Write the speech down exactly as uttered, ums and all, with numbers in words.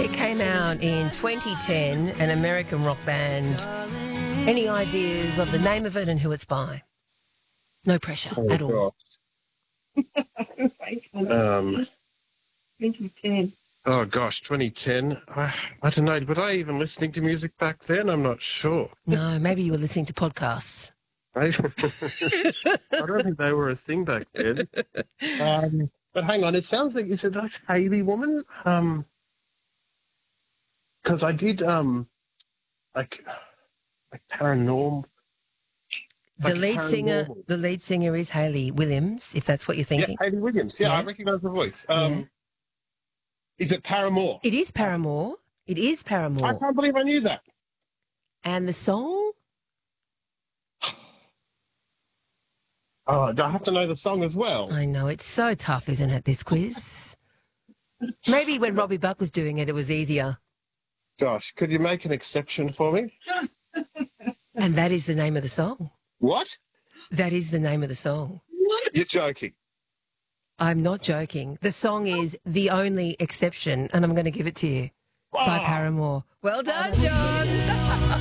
It came out in twenty ten, an American rock band. Any ideas of the name of it and who it's by? No pressure Oh, at all. Um, twenty ten. oh, gosh, twenty ten. I, I don't know. Was I even listening to music back then? I'm not sure. No, maybe you were listening to podcasts. I, I don't think they were a thing back then. Um, but hang on, it sounds like, is it like Haley Woman? Um, because I did, um, like, like Paranormal. The Like lead singer, Paranormal. the lead singer is Hayley Williams, if that's what you're thinking. Yeah, Hayley Williams. Yeah, Yeah. I recognise the voice. Um, Yeah. Is it Paramore? It is Paramore. It is I Paramore. can't believe I knew that. And the song? Oh, do I have to know the song as well? I know, it's so tough, isn't it, this quiz? Maybe when Robbie Buck was doing it, it was easier. Gosh, could you make an exception for me? And that is the name of the song. What? That is the name of the song. You're joking. I'm not joking. The song is The Only Exception, and I'm going to give it to you by Oh. Paramore. Well done, John.